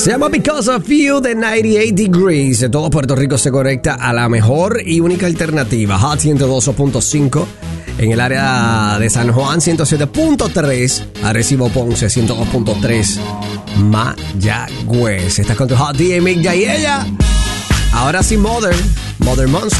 Se llama Because of You de 98 Degrees. Todo Puerto Rico se conecta a la mejor y única alternativa. Hot 102.5 en el área de San Juan, 107.3. Arecibo, Ponce, 102.3. Mayagüez. Estás con tu Hot DM y ella. Ahora sí, Mother Monster.